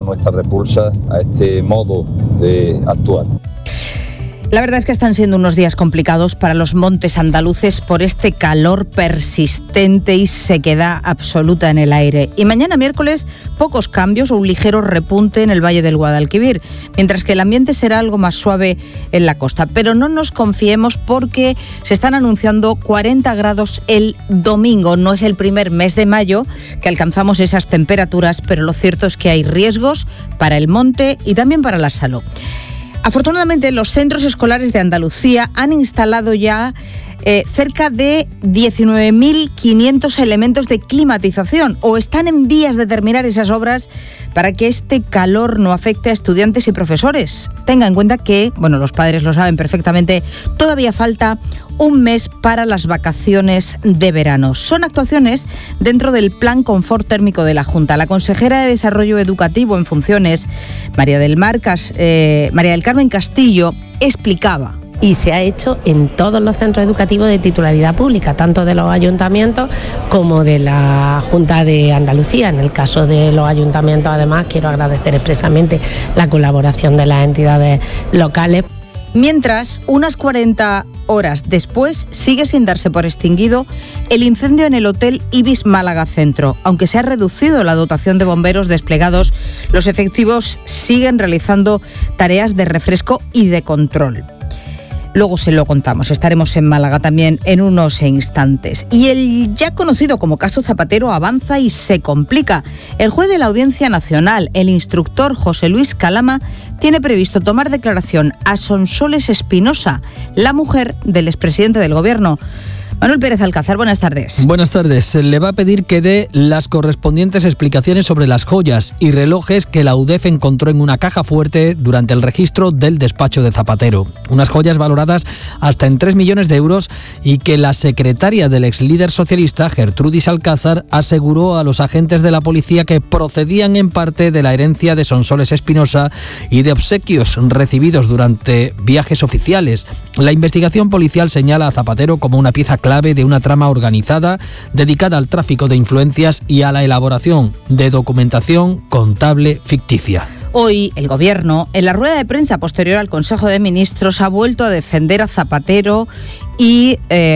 nuestra repulsa a este modo de actuar. La verdad es que están siendo unos días complicados para los montes andaluces por este calor persistente y sequedad absoluta en el aire. Y mañana miércoles, pocos cambios o un ligero repunte en el Valle del Guadalquivir, mientras que el ambiente será algo más suave en la costa. Pero no nos confiemos porque se están anunciando 40 grados el domingo. No es el primer mes de mayo que alcanzamos esas temperaturas, pero lo cierto es que hay riesgos para el monte y también para la salud. Afortunadamente, los centros escolares de Andalucía han instalado ya cerca de 19.500 elementos de climatización o están en vías de terminar esas obras para que este calor no afecte a estudiantes y profesores. Tenga en cuenta que, los padres lo saben perfectamente, todavía falta un mes para las vacaciones de verano. Son actuaciones dentro del Plan Confort Térmico de la Junta. La consejera de Desarrollo Educativo en funciones, María del Carmen Castillo, explicaba. Y se ha hecho en todos los centros educativos de titularidad pública, tanto de los ayuntamientos como de la Junta de Andalucía. En el caso de los ayuntamientos, además, quiero agradecer expresamente la colaboración de las entidades locales. Mientras, unas 40 horas después, sigue sin darse por extinguido el incendio en el Hotel Ibis Málaga Centro. Aunque se ha reducido la dotación de bomberos desplegados, los efectivos siguen realizando tareas de refresco y de control. Luego se lo contamos, estaremos en Málaga también en unos instantes. Y el ya conocido como caso Zapatero avanza y se complica. El juez de la Audiencia Nacional, el instructor José Luis Calama, tiene previsto tomar declaración a Sonsoles Espinosa, la mujer del expresidente del Gobierno. Manuel Pérez Alcázar, buenas tardes. Buenas tardes. Le va a pedir que dé las correspondientes explicaciones sobre las joyas y relojes que la UDEF encontró en una caja fuerte durante el registro del despacho de Zapatero. Unas joyas valoradas hasta en 3 millones de euros y que la secretaria del ex líder socialista, Gertrudis Alcázar, aseguró a los agentes de la policía que procedían en parte de la herencia de Sonsoles Espinosa y de obsequios recibidos durante viajes oficiales. La investigación policial señala a Zapatero como una pieza clave de una trama organizada dedicada al tráfico de influencias y a la elaboración de documentación contable ficticia. Hoy el Gobierno, en la rueda de prensa posterior al Consejo de Ministros, ha vuelto a defender a Zapatero y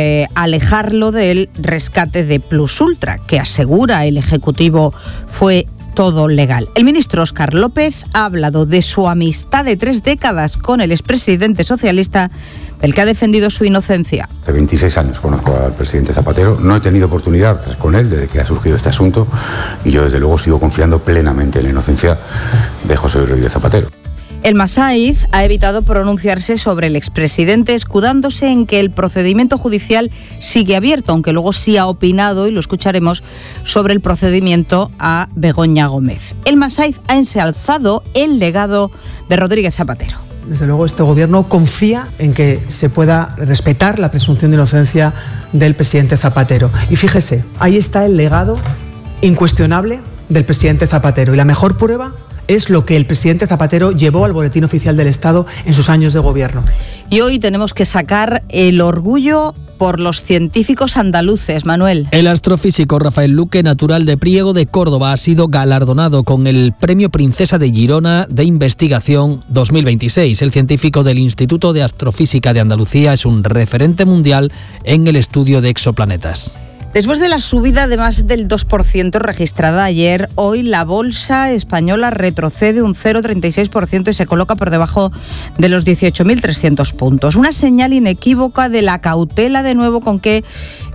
alejarlo del rescate de Plus Ultra, que asegura el Ejecutivo fue todo legal. El ministro Óscar López ha hablado de su amistad de 3 décadas con el expresidente socialista, del que ha defendido su inocencia. Hace 26 años conozco al presidente Zapatero, no he tenido oportunidad de estar con él desde que ha surgido este asunto y yo desde luego sigo confiando plenamente en la inocencia de José Rodríguez Zapatero. El Masaiz ha evitado pronunciarse sobre el expresidente, escudándose en que el procedimiento judicial sigue abierto, aunque luego sí ha opinado, y lo escucharemos, sobre el procedimiento a Begoña Gómez. El Masaiz ha ensalzado el legado de Rodríguez Zapatero. Desde luego este Gobierno confía en que se pueda respetar la presunción de inocencia del presidente Zapatero. Y fíjese, ahí está el legado incuestionable del presidente Zapatero. Y la mejor prueba es lo que el presidente Zapatero llevó al Boletín Oficial del Estado en sus años de gobierno. Y hoy tenemos que sacar el orgullo por los científicos andaluces, Manuel. El astrofísico Rafael Luque, natural de Priego de Córdoba, ha sido galardonado con el Premio Princesa de Girona de Investigación 2026. El científico del Instituto de Astrofísica de Andalucía es un referente mundial en el estudio de exoplanetas. Después de la subida de más del 2% registrada ayer, hoy la bolsa española retrocede un 0,36% y se coloca por debajo de los 18.300 puntos. Una señal inequívoca de la cautela de nuevo con que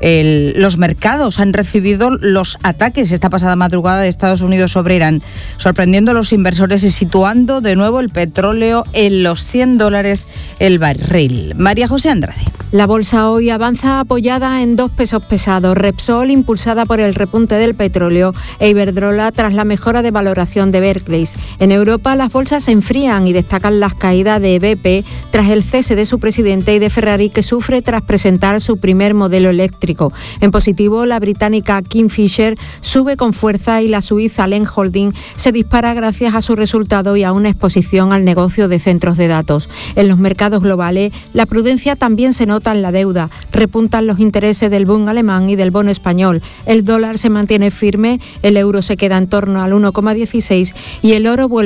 los mercados han recibido los ataques esta pasada madrugada de Estados Unidos sobre Irán, sorprendiendo a los inversores y situando de nuevo el petróleo en los $100 el barril. María José Andrade. La bolsa hoy avanza apoyada en 2 pesos pesados. Repsol, impulsada por el repunte del petróleo, e Iberdrola tras la mejora de valoración de Barclays. En Europa las bolsas se enfrían y destacan las caídas de BP tras el cese de su presidente y de Ferrari, que sufre tras presentar su primer modelo eléctrico. En positivo, la británica Kingfisher sube con fuerza y la suiza Len Holding se dispara gracias a su resultado y a una exposición al negocio de centros de datos. En los mercados globales, la prudencia también se nota en la deuda. Repuntan los intereses del Bund alemán y del bono español. El dólar se mantiene firme, el euro se queda en torno al 1,16 y el oro vuelve